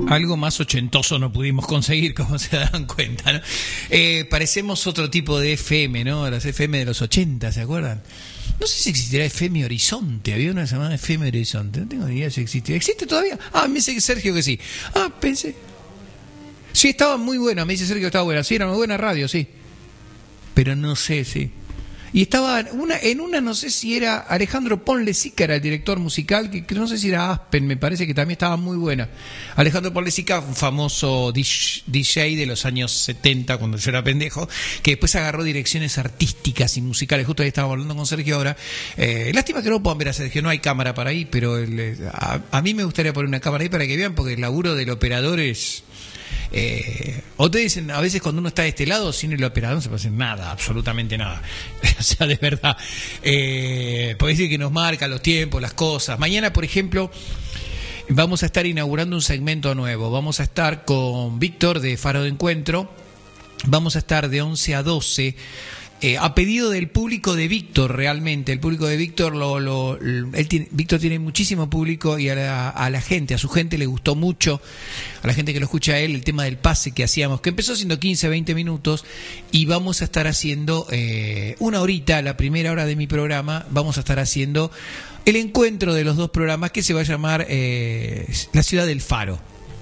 Algo más ochentoso no pudimos conseguir, como se dan cuenta, ¿no? Parecemos otro tipo de FM, ¿no? Las FM de los 80, ¿se acuerdan? No sé si existirá FM Horizonte. Había una llamada FM Horizonte. No tengo ni idea si existía. ¿Existe todavía? Ah, me dice Sergio que sí. Ah, pensé. Sí, estaba muy buena. Me dice Sergio que estaba buena. Sí, era muy buena radio, sí. Pero no sé, sí. Y estaba en una no sé si era Alejandro Ponlecica, era el director musical, que no sé si era Aspen, me parece que también estaba muy buena. Alejandro Ponlecica, un famoso DJ de los años 70, cuando yo era pendejo, que después agarró direcciones artísticas y musicales. Justo ahí estábamos hablando con Sergio ahora. Lástima que no puedan ver a Sergio, no hay cámara para ahí, pero a mí me gustaría poner una cámara ahí para que vean, porque el laburo del operador es... o te dicen, a veces cuando uno está de este lado, sin el operador no se puede hacer nada, absolutamente nada. O sea, de verdad, podés decir que nos marca los tiempos, las cosas. Mañana, por ejemplo, vamos a estar inaugurando un segmento nuevo. Vamos a estar con Víctor de Faro de Encuentro. Vamos a estar de 11 a 12. A pedido del público de Víctor, realmente. El público de Víctor, Víctor tiene muchísimo público y a la gente, a su gente le gustó mucho, a la gente que lo escucha a él, el tema del pase que hacíamos, que empezó siendo 15, 20 minutos, y vamos a estar haciendo una horita, la primera hora de mi programa, vamos a estar haciendo el encuentro de los dos programas que se va a llamar La Ciudad del Faro.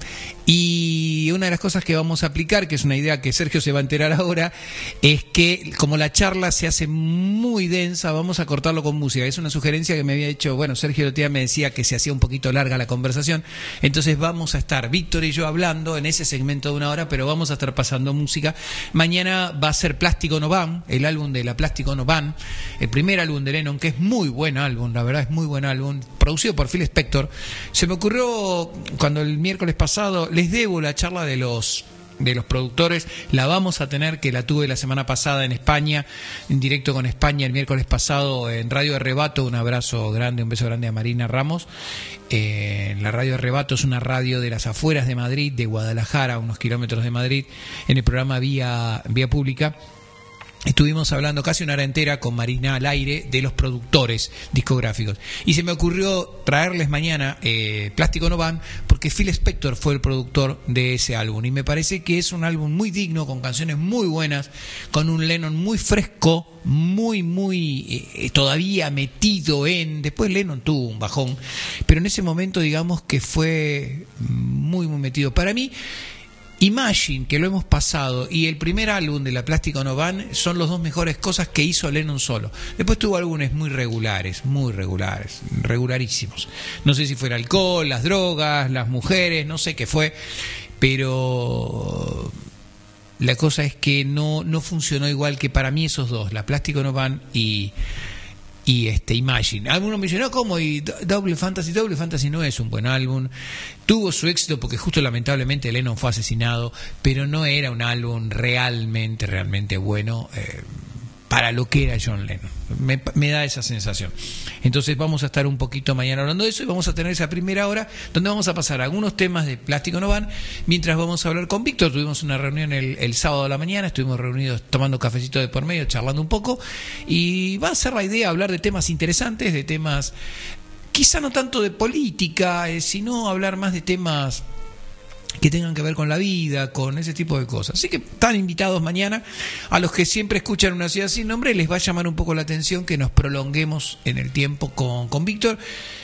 Y una de las cosas que vamos a aplicar, que es una idea que Sergio se va a enterar ahora, es que como la charla se hace muy densa, vamos a cortarlo con música. Es una sugerencia que me había hecho, bueno, Sergio el otro día me decía que se hacía un poquito larga la conversación, entonces vamos a estar Víctor y yo hablando en ese segmento de una hora, pero vamos a estar pasando música. Mañana va a ser Plástico No Van, el álbum de la Plástico No Van, el primer álbum de Lennon, que es muy buen álbum, la verdad es muy buen álbum, producido por Phil Spector. Se me ocurrió cuando el miércoles pasado, les debo la charla de los productores, la vamos a tener, que la tuve la semana pasada en España, en directo con España el miércoles pasado en Radio Arrebato. Un abrazo grande, un beso grande a Marina Ramos. La Radio Arrebato es una radio de las afueras de Madrid, de Guadalajara, a unos kilómetros de Madrid, en el programa Vía Pública. Estuvimos hablando casi una hora entera con Marina al aire de los productores discográficos. Y se me ocurrió traerles mañana Plástico No Van, porque Phil Spector fue el productor de ese álbum. Y me parece que es un álbum muy digno, con canciones muy buenas, con un Lennon muy fresco, muy todavía metido en... Después Lennon tuvo un bajón, pero en ese momento digamos que fue muy metido. Para mí... Imagine, que lo hemos pasado, y el primer álbum de la Plástico No Van son los dos mejores cosas que hizo Lennon solo. Después tuvo álbumes muy regulares, regularísimos. No sé si fue el alcohol, las drogas, las mujeres, no sé qué fue, pero la cosa es que no funcionó igual que para mí esos dos, la Plástico No Van y Imagine. Algunos me dicen, no, ¿cómo? Y Double Fantasy no es un buen álbum. Tuvo su éxito porque justo lamentablemente Lennon fue asesinado, pero no era un álbum realmente bueno para lo que era John Lennon. Me da esa sensación. Entonces vamos a estar un poquito mañana hablando de eso, y vamos a tener esa primera hora donde vamos a pasar algunos temas de Plástico No Van, mientras vamos a hablar con Víctor. Tuvimos una reunión el sábado a la mañana, estuvimos reunidos tomando cafecito de por medio, charlando un poco, y va a ser la idea hablar de temas interesantes, de temas quizá no tanto de política, sino hablar más de temas que tengan que ver con la vida, con ese tipo de cosas. Así que están invitados mañana. A los que siempre escuchan Una Ciudad Sin Nombre les va a llamar un poco la atención que nos prolonguemos en el tiempo con Víctor.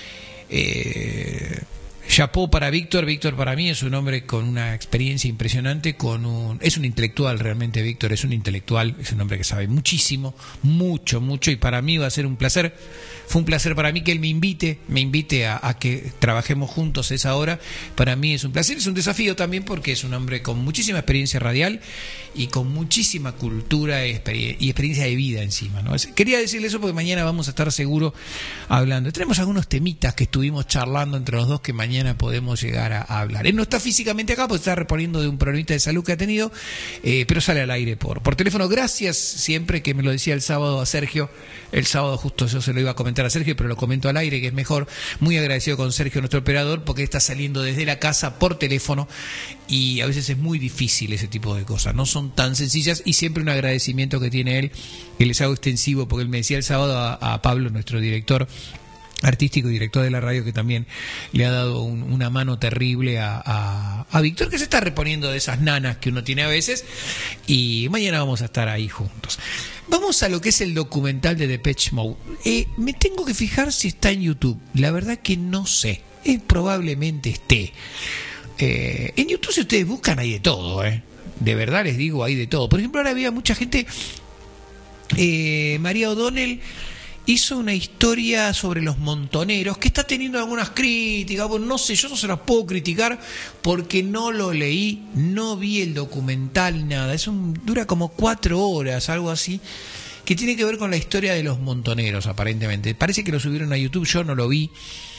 Chapó para Víctor. Víctor para mí es un hombre con una experiencia impresionante, es un intelectual realmente. Víctor es un intelectual, es un hombre que sabe muchísimo, mucho, y para mí va a ser un placer. Fue un placer para mí que él me invite a que trabajemos juntos esa hora. Para mí es un placer, es un desafío también, porque es un hombre con muchísima experiencia radial y con muchísima cultura y experiencia de vida encima, ¿no? Quería decirle eso porque mañana vamos a estar seguro hablando. Tenemos algunos temitas que estuvimos charlando entre los dos que mañana podemos llegar a hablar. Él no está físicamente acá porque está reponiendo de un problemita de salud que ha tenido, pero sale al aire por teléfono. Gracias siempre, que me lo decía el sábado a Sergio. El sábado justo yo se lo iba a comentar a Sergio, pero lo comento al aire, que es mejor. Muy agradecido con Sergio, nuestro operador, porque está saliendo desde la casa por teléfono y a veces es muy difícil ese tipo de cosas, no son tan sencillas, y siempre un agradecimiento que tiene él, que les hago extensivo, porque él me decía el sábado a Pablo, nuestro director, artístico y director de la radio, que también le ha dado una mano terrible a Víctor, que se está reponiendo de esas nanas que uno tiene a veces, y mañana vamos a estar ahí juntos. Vamos a lo que es el documental de Depeche Mode. Me tengo que fijar si está en YouTube, la verdad que no sé, probablemente esté. En YouTube, si ustedes buscan, hay de todo, de verdad les digo, hay de todo. Por ejemplo, ahora había mucha gente, María O'Donnell hizo una historia sobre los montoneros que está teniendo algunas críticas. Bueno, no sé, yo no se las puedo criticar porque no lo leí, no vi el documental ni nada. Dura como 4 horas, algo así, que tiene que ver con la historia de los montoneros, aparentemente. Parece que lo subieron a YouTube, yo no lo vi.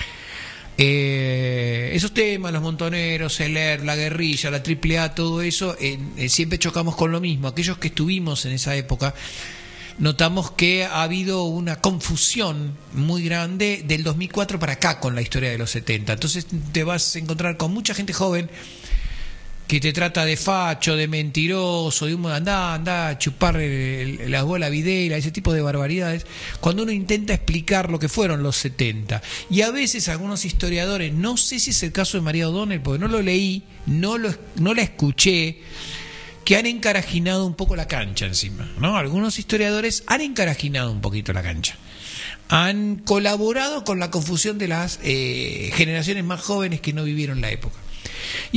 Esos temas, los montoneros, el ERP, la guerrilla, la AAA, todo eso, siempre chocamos con lo mismo. Aquellos que estuvimos en esa época, notamos que ha habido una confusión muy grande del 2004 para acá con la historia de los 70. Entonces te vas a encontrar con mucha gente joven que te trata de facho, de mentiroso, de anda a chupar las bolas videla, ese tipo de barbaridades, cuando uno intenta explicar lo que fueron los 70. Y a veces algunos historiadores, no sé si es el caso de María O'Donnell, porque no lo leí, no la escuché, que han encarajinado un poco la cancha encima, ¿no? Algunos historiadores han encarajinado un poquito la cancha. Han colaborado con la confusión de las generaciones más jóvenes que no vivieron la época.